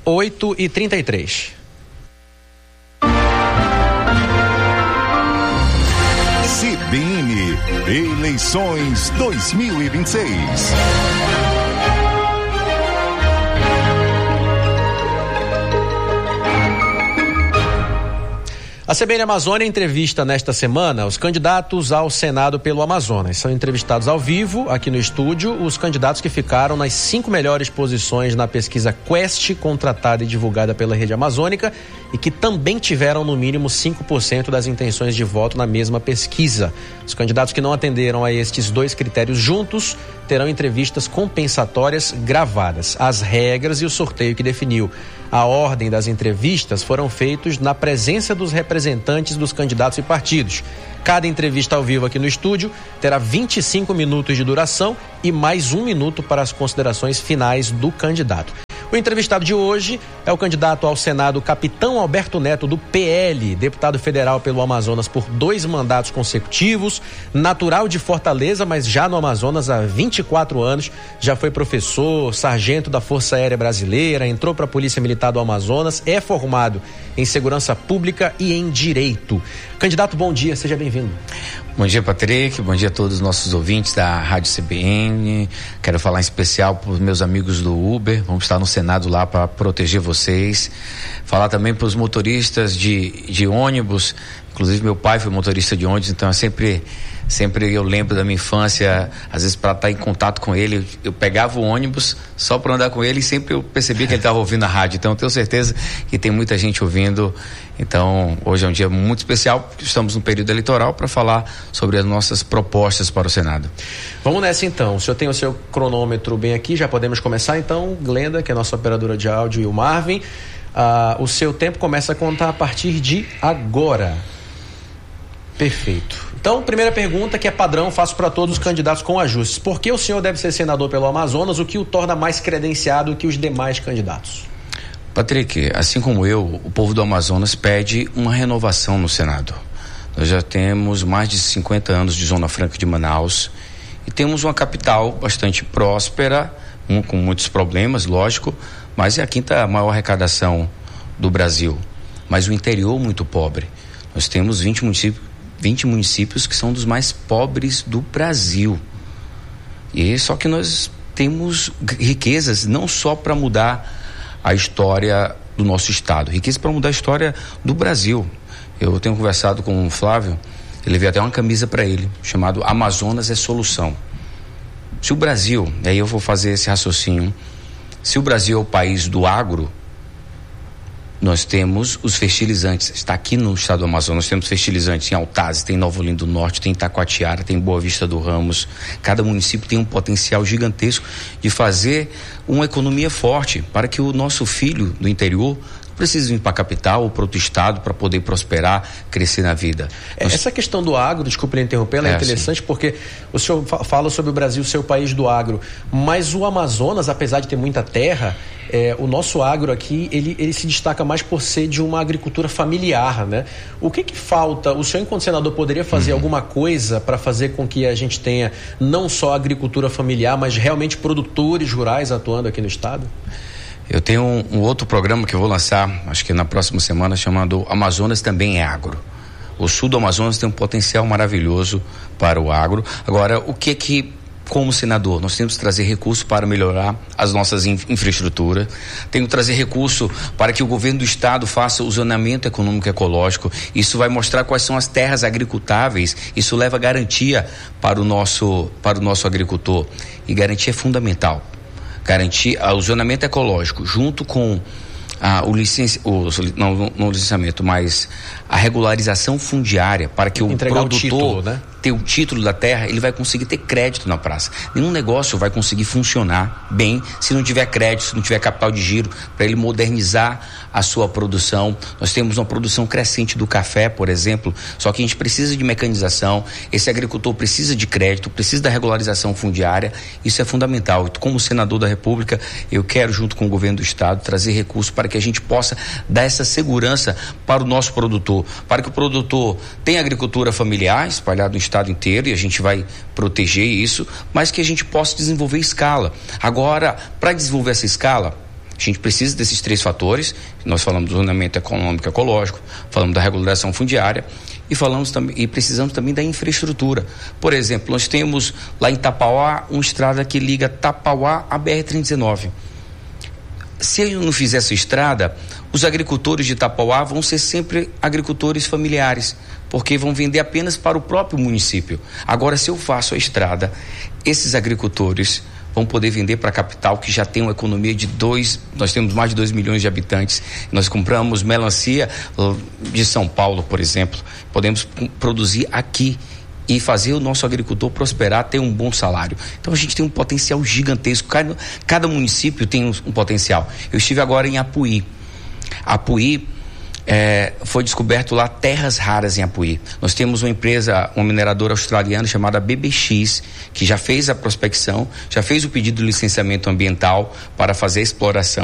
8h33. CBN Eleições 2026. A CBN Amazônia entrevista nesta semana os candidatos ao Senado pelo Amazonas. São entrevistados ao vivo, aqui no estúdio, os candidatos que ficaram nas 5 melhores posições na pesquisa Quest, contratada e divulgada pela Rede Amazônica, e que também tiveram no mínimo 5% das intenções de voto na mesma pesquisa. Os candidatos que não atenderam a estes 2 critérios juntos terão entrevistas compensatórias gravadas. As regras e o sorteio que definiu a ordem das entrevistas foram feitos na presença dos representantes dos candidatos e partidos. Cada entrevista ao vivo aqui no estúdio terá 25 minutos de duração e mais 1 minuto para as considerações finais do candidato. O entrevistado de hoje é o candidato ao Senado Capitão Alberto Neto, do PL, deputado federal pelo Amazonas por 2 mandatos consecutivos, natural de Fortaleza, mas já no Amazonas há 24 anos, já foi professor, sargento da Força Aérea Brasileira, entrou para a Polícia Militar do Amazonas, é formado em Segurança Pública e em Direito. Candidato, bom dia, seja bem-vindo. Bom dia, Patrick, bom dia a todos os nossos ouvintes da Rádio CBN. Quero falar em especial para os meus amigos do Uber, vamos estar no Senado lá para proteger vocês. Falar também para os motoristas de ônibus, inclusive meu pai foi motorista de ônibus, então sempre eu lembro da minha infância, às vezes para estar em contato com ele, eu pegava o ônibus só para andar com ele e sempre eu percebia que ele estava ouvindo a rádio, então eu tenho certeza que tem muita gente ouvindo. Então hoje é um dia muito especial, porque estamos no período eleitoral para falar sobre as nossas propostas para o Senado. Vamos nessa então, o senhor tem o seu cronômetro bem aqui, já podemos começar então. Glenda, que é a nossa operadora de áudio, e o Marvin, o seu tempo começa a contar a partir de agora. Perfeito. Então, primeira pergunta, que é padrão, faço para todos os candidatos com ajustes. Por que o senhor deve ser senador pelo Amazonas, o que o torna mais credenciado que os demais candidatos? Patrick, assim como eu, o povo do Amazonas pede uma renovação no Senado. Nós já temos mais de 50 anos de Zona Franca de Manaus e temos uma capital bastante próspera, com muitos problemas, lógico, mas é a 5ª maior arrecadação do Brasil. Mas o interior muito pobre. Nós temos 20 municípios que são dos mais pobres do Brasil. E só que nós temos riquezas não só para mudar a história do nosso estado, riqueza para mudar a história do Brasil. Eu tenho conversado com o Flávio, ele veio até uma camisa para ele, chamado Amazonas é Solução. Se o Brasil, aí eu vou fazer esse raciocínio, se o Brasil é o país do agro, nós temos os fertilizantes. Está aqui no estado do Amazonas, nós temos fertilizantes em Altazes, tem Nova Olinda do Norte, tem Itacoatiara, tem Boa Vista do Ramos. Cada município tem um potencial gigantesco de fazer uma economia forte para que o nosso filho do interior precisa vir para a capital ou para outro estado para poder prosperar, crescer na vida. Essa questão do agro, desculpe lhe interromper, ela é interessante, sim, porque o senhor fala sobre o Brasil ser o país do agro, mas o Amazonas, apesar de ter muita terra, o nosso agro aqui, ele se destaca mais por ser de uma agricultura familiar, né? O que falta? O senhor, enquanto senador, poderia fazer alguma coisa para fazer com que a gente tenha não só agricultura familiar, mas realmente produtores rurais atuando aqui no estado? Eu tenho um outro programa que eu vou lançar, acho que na próxima semana, chamado Amazonas Também é Agro. O sul do Amazonas tem um potencial maravilhoso para o agro. Agora, o que como senador, nós temos que trazer recursos para melhorar as nossas infraestruturas, temos que trazer recurso para que o governo do estado faça o zoneamento econômico e ecológico. Isso vai mostrar quais são as terras agricultáveis, isso leva garantia para o nosso agricultor, e garantia é fundamental. Garantir o zoneamento ecológico junto com não o licenciamento, mas a regularização fundiária para que o produtor título, né? Ter o título da terra, ele vai conseguir ter crédito na praça. Nenhum negócio vai conseguir funcionar bem se não tiver crédito, se não tiver capital de giro para ele modernizar a sua produção. Nós temos uma produção crescente do café, por exemplo, só que a gente precisa de mecanização, esse agricultor precisa de crédito, precisa da regularização fundiária, isso é fundamental. Como senador da República, eu quero, junto com o governo do estado, trazer recursos para que a gente possa dar essa segurança para o nosso produtor, para que o produtor tenha agricultura familiar espalhada no estado inteiro, e a gente vai proteger isso, mas que a gente possa desenvolver escala. Agora, para desenvolver essa escala, A gente precisa desses 3 fatores. Nós falamos do zoneamento econômico e ecológico, falamos da regularização fundiária e precisamos também da infraestrutura. Por exemplo, nós temos lá em Tapauá uma estrada que liga Tapauá à BR-319. Se ele não fizer essa estrada, os agricultores de Tapauá vão ser sempre agricultores familiares, porque vão vender apenas para o próprio município. Agora, se eu faço a estrada, esses agricultores vão poder vender para a capital, que já tem uma economia de nós temos mais de 2 milhões de habitantes. Nós compramos melancia de São Paulo, por exemplo. Podemos produzir aqui e fazer o nosso agricultor prosperar, ter um bom salário. Então a gente tem um potencial gigantesco. Cada município tem um potencial. Eu estive agora em Apuí. Apuí, foi descoberto lá terras raras em Apuí. Nós temos uma mineradora australiana chamada BBX, que já fez a prospecção, já fez o pedido de licenciamento ambiental para fazer a exploração.